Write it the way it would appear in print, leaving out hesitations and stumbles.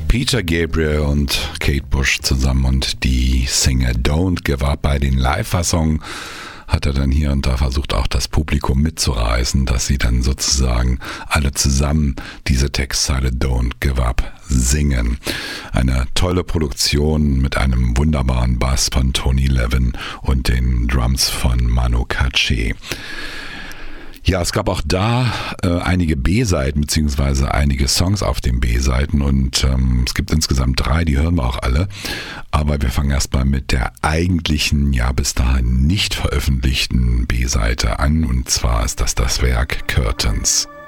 Peter Gabriel und Kate Bush zusammen und die Single Don't Give Up. Bei den Live-Fassungen hat er dann hier und da versucht, auch das Publikum mitzureißen, dass sie dann sozusagen alle zusammen diese Textzeile Don't Give Up singen. Eine tolle Produktion mit einem wunderbaren Bass von Tony Levin und den Drums von Manu Katché. Ja, es gab auch da einige B-Seiten beziehungsweise einige Songs auf den B-Seiten und es gibt insgesamt 3, die hören wir auch alle. Aber wir fangen erstmal mit der eigentlichen, ja bis dahin nicht veröffentlichten B-Seite an und zwar ist das Werk Curtains.